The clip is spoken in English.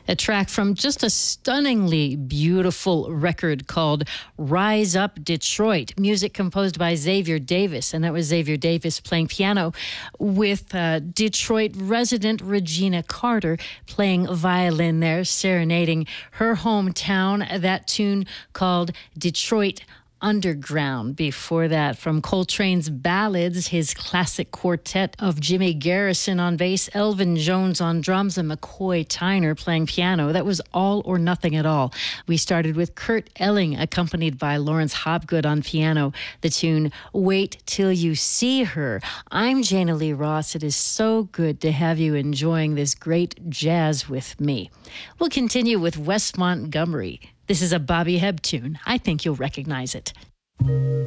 A track from just a stunningly beautiful record called Rise Up Detroit, music composed by Xavier Davis, and that was Xavier Davis playing piano with Detroit resident Regina Carter playing violin there, serenading her hometown. That tune called Detroit Underground. Before that, from Coltrane's Ballads, his classic quartet of Jimmy Garrison on bass, Elvin Jones on drums, and McCoy Tyner playing piano. That was All or Nothing at All. We started with Kurt Elling, accompanied by Lawrence Hopgood on piano, the tune Wait Till You See Her. I'm Jana Lee Ross. It is so good to have you enjoying this great jazz with me. We'll continue with Wes Montgomery. This is a Bobby Hebb tune. I think you'll recognize it.